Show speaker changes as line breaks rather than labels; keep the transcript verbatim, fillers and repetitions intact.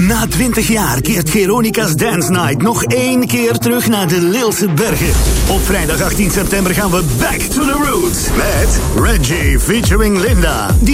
Na twintig jaar keert Veronica's Dance Night nog één keer terug naar de Leelse Bergen. Op vrijdag achttien september gaan we back to the roots met Reggie featuring Linda. Die